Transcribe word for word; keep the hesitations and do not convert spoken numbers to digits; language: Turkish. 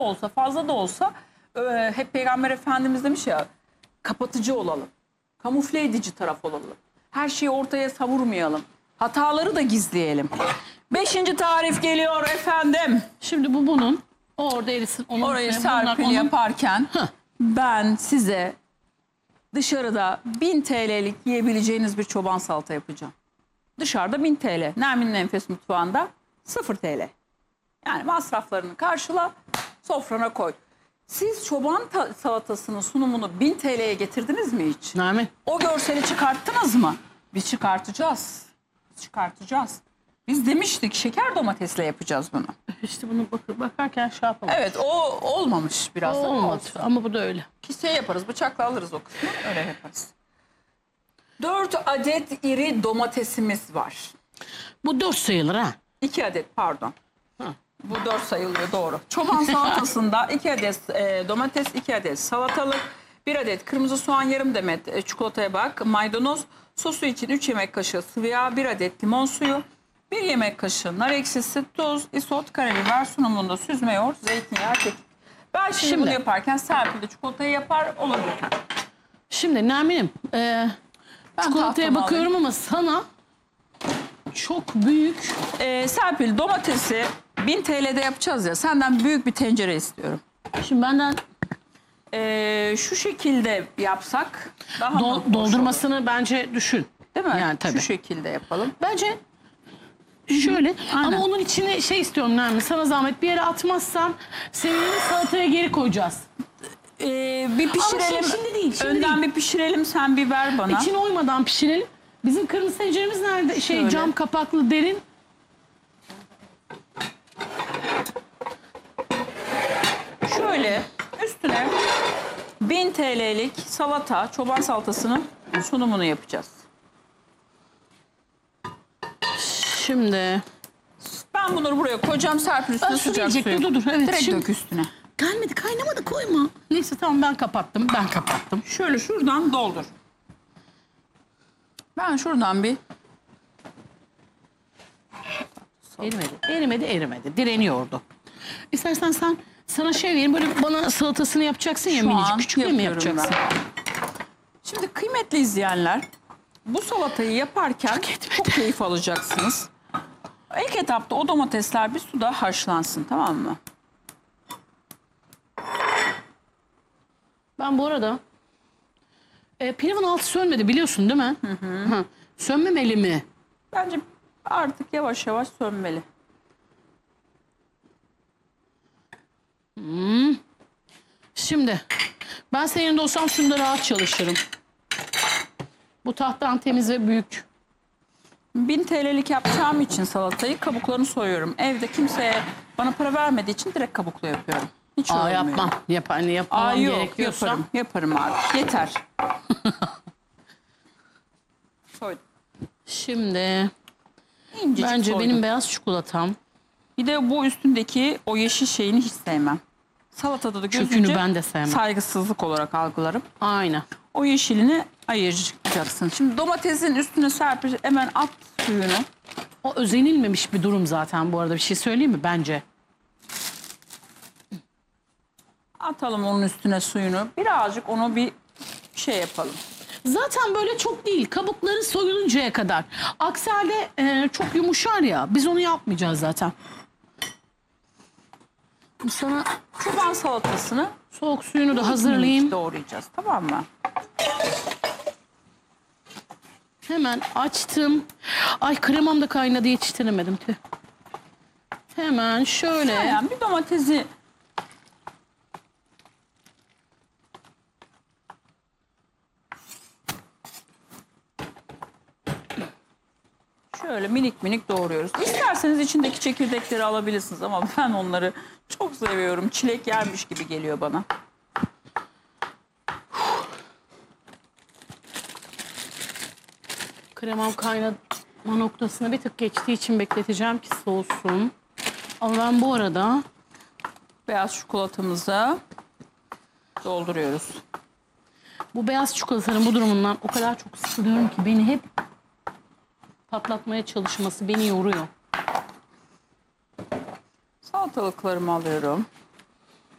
olsa fazla da olsa e, hep Peygamber Efendimiz demiş ya, kapatıcı olalım. Kamufle edici taraf olalım. Her şeyi ortaya savurmayalım. Hataları da gizleyelim. Beşinci tarif geliyor efendim. Şimdi bu bunun. O orada erisin. Onun Orayı üstüne serpil bunlar onun- yaparken Heh. ben size dışarıda bin T L'lik yiyebileceğiniz bir çoban salata yapacağım. Dışarıda bin T L. Nermin'in Enfes Mutfağı'nda sıfır T L. Yani masraflarını karşıla, sofrana koy. Siz çoban salatasının sunumunu bin T L'ye getirdiniz mi hiç? Nermin. O görseli çıkarttınız mı? Biz çıkartacağız. Biz çıkartacağız. Biz demiştik şeker domatesle yapacağız bunu. İşte bunu bak bakarken şey yapalım. Evet, o olmamış biraz. O da olmadı olsun. ama bu da öyle. Şey yaparız, bıçakla alırız o kısmı, öyle yaparız. Dört adet iri domatesimiz var. Bu dört sayılır ha. İki adet pardon. Ha. Bu dört sayılıyor, doğru. Çoban salatasında iki adet e, domates, iki adet salatalık, bir adet kırmızı soğan, yarım demet e, çikolataya bak, maydanoz, sosu için üç yemek kaşığı sıvı yağ, bir adet limon suyu, bir yemek kaşığı nar ekşisi, tuz, isot, karabiber, sunumunda süzme yoğurt, zeytinyağı, kekik. Ben şimdi, Şimdi- bunu yaparken Serpil de çikolatayı yapar, olabilir. Şimdi Nermin'im e, Ben çikolataya tahtamı bakıyorum ama sana çok büyük. Ee, Serpil, domatesi bin T L'de yapacağız ya, senden büyük bir tencere istiyorum. Şimdi benden Ee, şu şekilde yapsak daha do- mı hoş olur? doldurmasını bence düşün. Değil mi? Yani tabii. Şu şekilde yapalım. Bence şöyle Aynen. ama onun içine şey istiyorum Nermin. Sana zahmet bir yere atmazsan senin salataya geri koyacağız. Ee, bir pişirelim. şimdi- şimdi değil, şimdi Önden değil. bir pişirelim, sen bir ver bana. İçine oymadan pişirelim. Bizim kırmızı tenceremiz nerede? Şey Şöyle. cam kapaklı derin. Şöyle üstüne bin T L'lik salata, çoban salatasının sunumunu yapacağız. Şimdi Ben bunları buraya koyacağım, Serpil üstüne Ben su sıcak diyecektim, suyu. dur, dur, evet, Direkt şimdi- dök üstüne. gelmedi, kaynamadı, koyma. Neyse tamam ben kapattım. Ben kapattım. Şöyle şuradan doldur. Ben şuradan bir Erimedi, erimedi, erimedi. Direniyordu. İstersen sen sana şey vereyim, böyle bana salatasını yapacaksın ya Şu minicik. an Küçük de mi yapıyorum yapacaksın? Şimdi kıymetli izleyenler, bu salatayı yaparken çok keyif alacaksınız. İlk etapta o domatesler bir suda haşlansın, tamam mı? Ben bu arada e, pilavın altı sönmedi biliyorsun değil mi? Hı hı. Sönmemeli mi? Bence artık yavaş yavaş sönmeli. Şimdi ben senin yerinde olsam şunda rahat çalışırım. Bu tahtan temiz ve büyük. bin T L'lik yapacağım için salatayı kabuklarını soyuyorum. Evde kimseye bana para vermediği için direkt kabuklu yapıyorum. Hiç Aa yorulmuyorum. yapmam. Yap, hani yapmam Aa yok, gerekiyorsa. yaparım. Yaparım abi. Yeter. Soydum. Şimdi İncecik bence soydum. benim beyaz çikolatam. Bir de bu üstündeki o yeşil şeyini hiç sevmem. Salatada da Kökünü gözünce ben de sevmem. saygısızlık olarak algılarım. Aynen. O yeşilini ayıracaksın. Şimdi domatesin üstüne serpil, hemen at suyunu. O özenilmemiş bir durum zaten bu arada. Bir şey söyleyeyim mi? Bence. Atalım onun üstüne suyunu. Birazcık onu bir şey yapalım. Zaten böyle çok değil. Kabukları soyuluncaya kadar. Aksi halde e, çok yumuşar ya. Biz onu yapmayacağız zaten. Sana Çoban salatasını soğuk suyunu da minik hazırlayayım. doğrayacağız, tamam mı? Hemen açtım. Ay kremam da kaynadı, yetiştiremedim. Tüh. Hemen şöyle. Yani bir domatesi şöyle minik minik doğruyoruz. İsterseniz içindeki çekirdekleri alabilirsiniz ama ben onları çok seviyorum. Çilek yermiş gibi geliyor bana. Kremam kaynama noktasına bir tık geçtiği için bekleteceğim ki soğusun. Ama ben bu arada Beyaz çikolatamızı dolduruyoruz. bu beyaz çikolatanın bu durumundan o kadar çok sıkılıyorum ki beni hep patlatmaya çalışması beni yoruyor. Salatalıklarımı alıyorum.